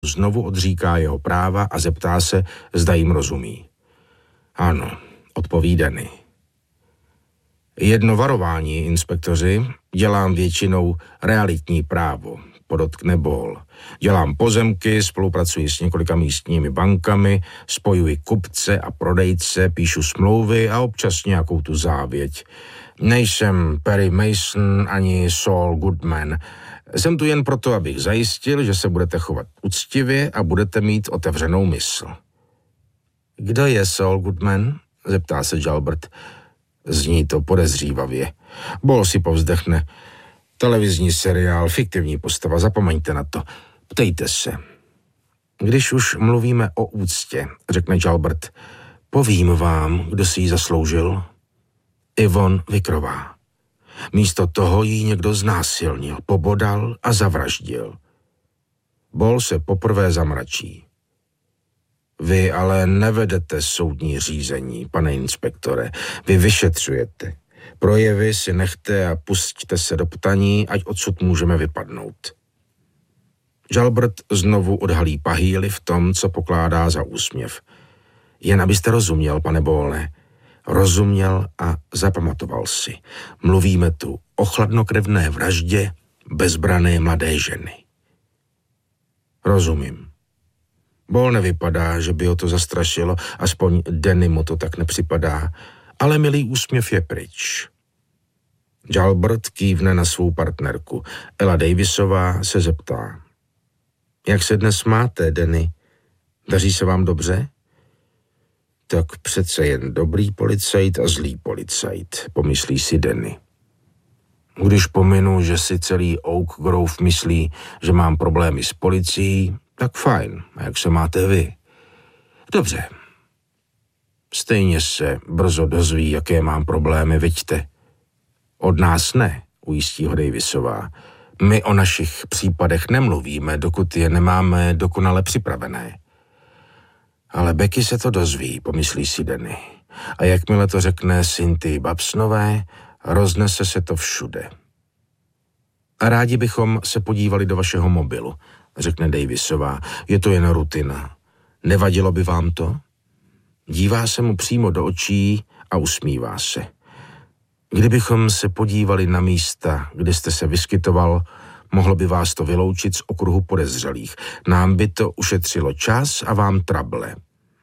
znovu odříká jeho práva a zeptá se, zda jim rozumí. Ano, odpoví Danny. Jedno varování, inspektoři, dělám většinou realitní právo, podotkne Ball. Dělám pozemky, spolupracuji s několika místními bankami, spojuji kupce a prodejce, píšu smlouvy a občas nějakou tu závěť. Nejsem Perry Mason ani Saul Goodman. Jsem tu jen proto, abych zajistil, že se budete chovat uctivě a budete mít otevřenou mysl. Kdo je Saul Goodman? Zeptá se Jalbert. Zní to podezřívavě. Ball si povzdechne. Televizní seriál, fiktivní postava, zapomeňte na to. Ptejte se. Když už mluvíme o úctě, řekne Jalbert, povím vám, kdo si ji zasloužil. Yvonne Vickerová. Místo toho jí někdo znásilnil, pobodal a zavraždil. Ball se poprvé zamračí. Vy ale nevedete soudní řízení, pane inspektore. Vy vyšetřujete. Projevy si nechte a pusťte se do ptaní, ať odsud můžeme vypadnout. Jalbert znovu odhalí pahýly v tom, co pokládá za úsměv. Jen abyste rozuměl, pane Ballne. Rozuměl a zapamatoval si. Mluvíme tu o chladnokrevné vraždě bezbrané mladé ženy. Rozumím. Ball nevypadá, že by ho to zastrašilo, aspoň Danny mu to tak nepřipadá, ale milý úsměv je pryč. Jalbert kývne na svou partnerku. Ella Davisová se zeptá. Jak se dnes máte, Danny? Daří se vám dobře? Tak přece jen dobrý policajt a zlý policajt, pomyslí si Danny. Když pominu, že si celý Oak Grove myslí, že mám problémy s policií, tak fajn. A jak se máte vy? Dobře. Stejně se brzo dozví, jaké mám problémy, viďte. Od nás ne, ujistí ho Davisová. My o našich případech nemluvíme, dokud je nemáme dokonale připravené. Ale Becky se to dozví, pomyslí si Danny. A jakmile to řekne Cynthii Babsonové, roznese se to všude. A rádi bychom se podívali do vašeho mobilu, řekne Davisová. Je to jen rutina. Nevadilo by vám to? Dívá se mu přímo do očí a usmívá se. Kdybychom se podívali na místa, kde jste se vyskytoval, mohlo by vás to vyloučit z okruhu podezřelých. Nám by to ušetřilo čas a vám trable.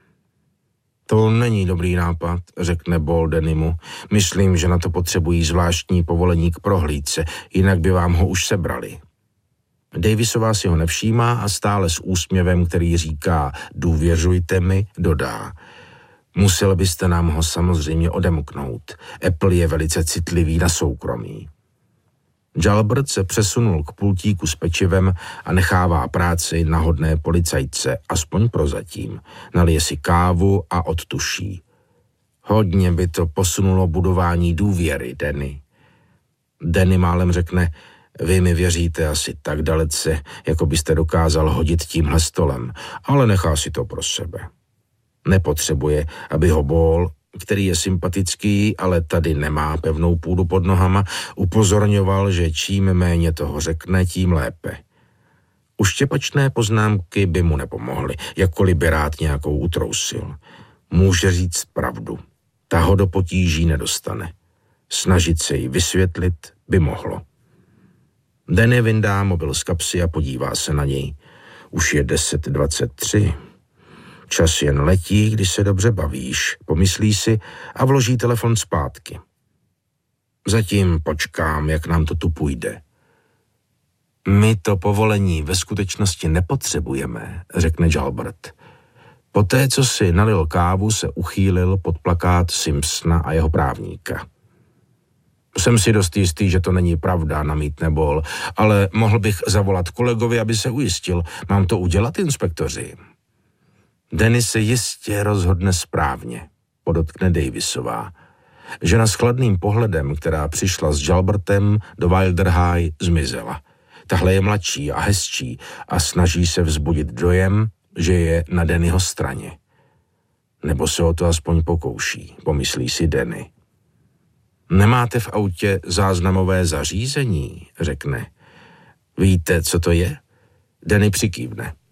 To není dobrý nápad, řekne Ball Dannymu. Myslím, že na to potřebují zvláštní povolení k prohlídce, jinak by vám ho už sebrali. Davisová si ho nevšímá a stále s úsměvem, který říká důvěřujte mi, dodá. Musel byste nám ho samozřejmě odemknout. Apple je velice citlivý na soukromí. Jalbert se přesunul k pultíku s pečivem a nechává práci na hodné policajtce, aspoň prozatím. Nalije si kávu a odtuší. Hodně by to posunulo budování důvěry, Danny. Danny málem řekne, vy mi věříte asi tak dalece, jako byste dokázal hodit tímhle stolem, ale nechá si to pro sebe. Nepotřebuje, aby ho Ball, který je sympatický, ale tady nemá pevnou půdu pod nohama, upozorňoval, že čím méně toho řekne, tím lépe. Uštěpačné poznámky by mu nepomohly, jakkoliv by rád nějakou utrousil. Může říct pravdu. Ta ho do potíží nedostane. Snažit se ji vysvětlit by mohlo. Danny vyndá mobil z kapsy a podívá se na něj. Už je 10:23. Čas jen letí, když se dobře bavíš, pomyslí si a vloží telefon zpátky. Zatím počkám, jak nám to tu půjde. My to povolení ve skutečnosti nepotřebujeme, řekne Jalbert. Poté, co si nalil kávu, se uchýlil pod plakát Simpsona a jeho právníka. Jsem si dost jistý, že to není pravda, namítne Ball, ale mohl bych zavolat kolegovi, aby se ujistil. Mám to udělat, inspektoři? Danny se jistě rozhodne správně, podotkne Davisová. Žena s chladným pohledem, která přišla s Jalbertem do Wilder High, zmizela. Tahle je mladší a hezčí a snaží se vzbudit dojem, že je na Dannyho straně. Nebo se o to aspoň pokouší, pomyslí si Danny. Nemáte v autě záznamové zařízení, řekne. Víte, co to je? Danny přikývne.